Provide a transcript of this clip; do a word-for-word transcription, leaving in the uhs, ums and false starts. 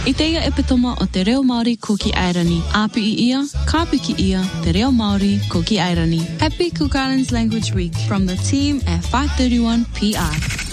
I teia e petoma o te reo Māori ko ki Airani. Api i ia, kapi ki ia, te reo Māori ko ki Airani. Happy Cook Islands Language Week from the team at five thirty-one P R.